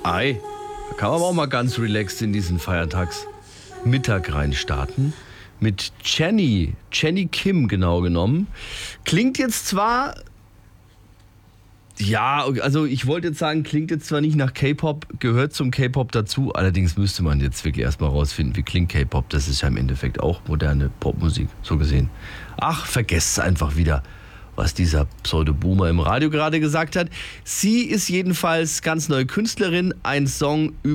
Ei, da kann man aber auch mal ganz relaxed in diesen Feiertagsmittag reinstarten. Mit Jenny Kim genau genommen. Klingt jetzt zwar, ja, also ich wollte jetzt sagen, klingt jetzt zwar nicht nach K-Pop, gehört zum K-Pop dazu, allerdings müsste man jetzt wirklich erstmal rausfinden, wie klingt K-Pop. Das ist ja im Endeffekt auch moderne Popmusik, so gesehen. Ach, vergesst einfach wieder, was dieser Pseudo-Boomer im Radio gerade gesagt hat. Sie ist jedenfalls ganz neue Künstlerin, ein Song über